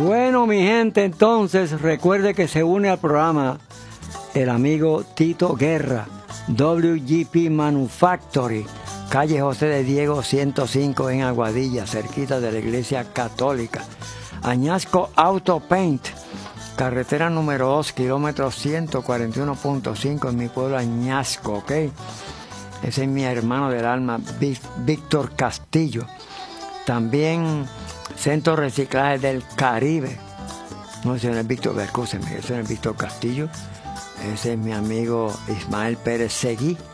Bueno, mi gente, entonces recuerde que se une al programa el amigo Tito Guerra, WGP Manufactory, calle José de Diego 105 en Aguadilla, cerquita de la Iglesia Católica. Añasco Auto Paint, carretera número 2, kilómetro 141.5 en mi pueblo Añasco, ¿ok? Ese es mi hermano del alma, Víctor Castillo. También Centro Reciclaje del Caribe. No, ese no es Víctor, escúcheme, ese no es Víctor Castillo. Ese es mi amigo Ismael Pérez Seguí.